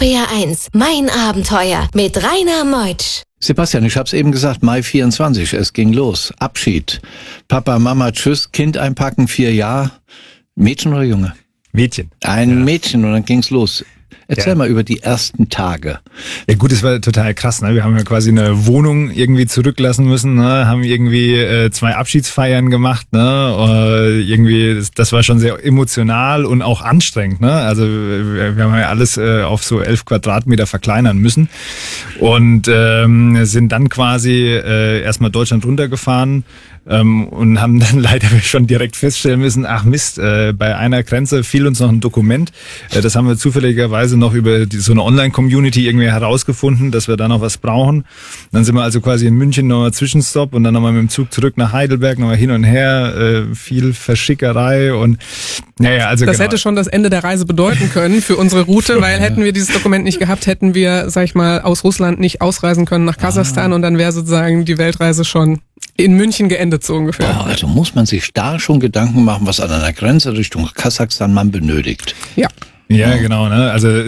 RPR 1, mein Abenteuer mit Rainer Meutsch. Sebastian, ich hab's eben gesagt, Mai 24, es ging los. Abschied. Papa, Mama, tschüss, Kind einpacken, 4 Jahre. Mädchen oder Junge? Mädchen. Ein Mädchen und dann ging's los. Erzähl mal über die ersten Tage. Ja gut, es war total krass. Ne? Wir haben ja quasi eine Wohnung irgendwie zurücklassen müssen, ne? Haben irgendwie 2 Abschiedsfeiern gemacht. Ne? Irgendwie, das war schon sehr emotional und auch anstrengend. Ne? Also wir haben ja alles auf so 11 Quadratmeter verkleinern müssen und sind dann quasi erstmal Deutschland runtergefahren. Und haben dann leider schon direkt feststellen müssen, ach Mist, bei einer Grenze fiel uns noch ein Dokument. Das haben wir zufälligerweise noch über so eine Online-Community irgendwie herausgefunden, dass wir da noch was brauchen. Dann sind wir also quasi in München nochmal Zwischenstopp und dann nochmal mit dem Zug zurück nach Heidelberg, nochmal hin und her, viel Verschickerei und naja, also das genau. Hätte schon das Ende der Reise bedeuten können für unsere Route, weil hätten wir dieses Dokument nicht gehabt, hätten wir, sag ich mal, aus Russland nicht ausreisen können nach Kasachstan und dann wäre sozusagen die Weltreise schon in München geendet, so ungefähr. Oh, also muss man sich da schon Gedanken machen, was an einer Grenze Richtung Kasachstan man benötigt. Ja. Ja, genau. Ne? Also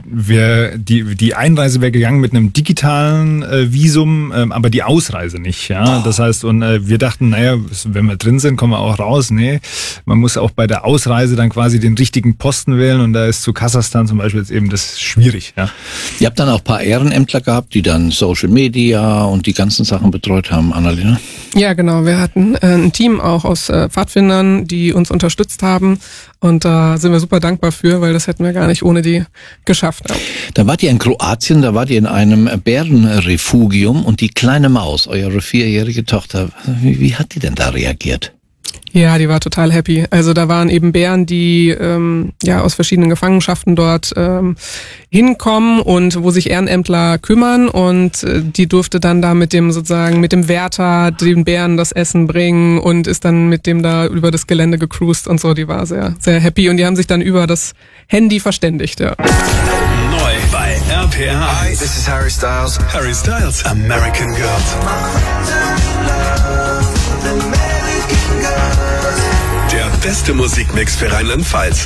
die Einreise wäre gegangen mit einem digitalen Visum, aber die Ausreise nicht. Ja, das heißt, und wir dachten, naja, wenn wir drin sind, kommen wir auch raus. Nee, man muss auch bei der Ausreise dann quasi den richtigen Posten wählen und da ist zu Kasachstan zum Beispiel jetzt eben das schwierig. Ja. Ihr habt dann auch ein paar Ehrenämtler gehabt, die dann Social Media und die ganzen Sachen betreut haben, Annalena? Ja, genau. Wir hatten ein Team auch aus Pfadfindern, die uns unterstützt haben. Und da sind wir super dankbar für, weil das hätten wir gar nicht ohne die geschafft. Da wart ihr in Kroatien, da wart ihr in einem Bärenrefugium und die kleine Maus, eure 4-jährige Tochter, wie hat die denn da reagiert? Ja, die war total happy. Also da waren eben Bären, die aus verschiedenen Gefangenschaften dort hinkommen und wo sich Ehrenämtler kümmern und die durfte dann da mit dem Wärter den Bären das Essen bringen und ist dann mit dem da über das Gelände gecruised und so. Die war sehr, sehr happy und die haben sich dann über das Handy verständigt, ja. Neu bei RPR 1. Hi, this is Harry Styles. Harry Styles, American Girl. Der beste Musikmix für Rheinland-Pfalz.